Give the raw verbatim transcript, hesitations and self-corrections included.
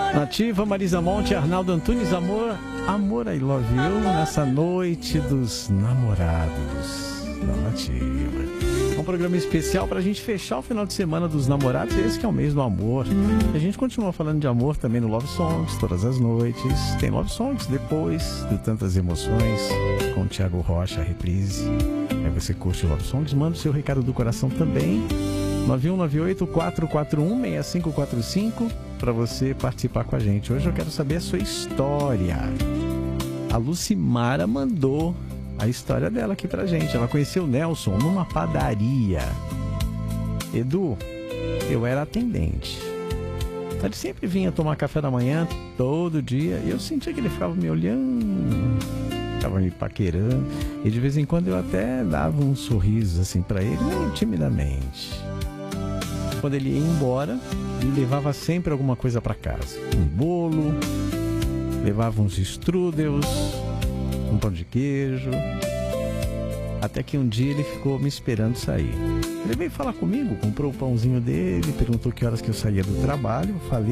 Nativa, Marisa Monte, Arnaldo Antunes, Amor, Amor, I Love You, nessa noite dos namorados da Nativa. Um programa especial para a gente fechar o final de semana dos namorados, esse que é o mês do amor. A gente continua falando de amor também no Love Songs, todas as noites. Tem Love Songs depois de Tantas Emoções, com o Thiago Rocha, a reprise. Aí você curte o Love Songs, manda o seu recado do coração também. nove um nove oito, quatro quatro um, seis cinco quatro cinco para você participar com a gente. Hoje eu quero saber a sua história. A Lucimara mandou a história dela aqui pra gente. Ela conheceu o Nelson numa padaria. Edu, eu era atendente. Ele sempre vinha tomar café da manhã todo dia e eu sentia que ele ficava me olhando, ficava me paquerando, e de vez em quando eu até dava um sorriso assim pra ele, meio timidamente. Quando ele ia embora, ele levava sempre alguma coisa pra casa. Um bolo, levava uns strudels, um pão de queijo. Até que um dia ele ficou me esperando sair. Ele veio falar comigo, comprou o pãozinho dele, perguntou que horas que eu saía do trabalho. Eu falei